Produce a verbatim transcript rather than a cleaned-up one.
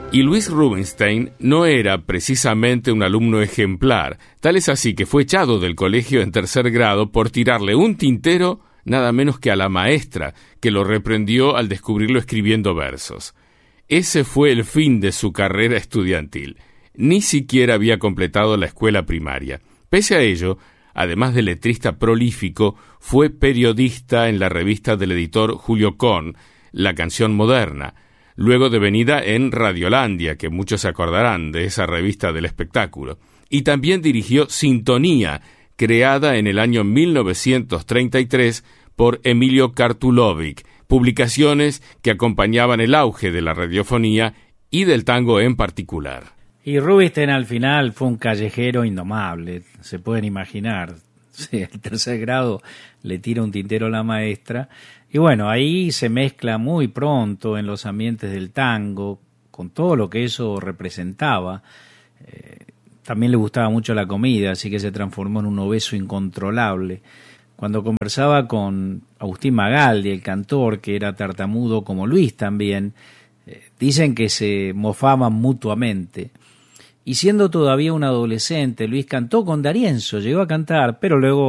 Y Luis Rubinstein no era precisamente un alumno ejemplar, tal es así que fue echado del colegio en tercer grado por tirarle un tintero nada menos que a la maestra, que lo reprendió al descubrirlo escribiendo versos. Ese fue el fin de su carrera estudiantil. Ni siquiera había completado la escuela primaria. Pese a ello, además de letrista prolífico, fue periodista en la revista del editor Julio Kohn, La Canción Moderna, luego devenida en Radiolandia, que muchos se acordarán de esa revista del espectáculo, y también dirigió Sintonía, creada en el año mil novecientos treinta y tres por Emilio Kartulovic, publicaciones que acompañaban el auge de la radiofonía y del tango en particular. Y Rubinstein al final fue un callejero indomable, se pueden imaginar. Sí, el tercer grado le tira un tintero a la maestra. Y bueno, ahí se mezcla muy pronto en los ambientes del tango, con todo lo que eso representaba. Eh, también le gustaba mucho la comida, así que se transformó en un obeso incontrolable. Cuando conversaba con Agustín Magaldi, el cantor, que era tartamudo como Luis también, eh, dicen que se mofaban mutuamente. Y siendo todavía un adolescente, Luis cantó con D'Arienzo, llegó a cantar, pero luego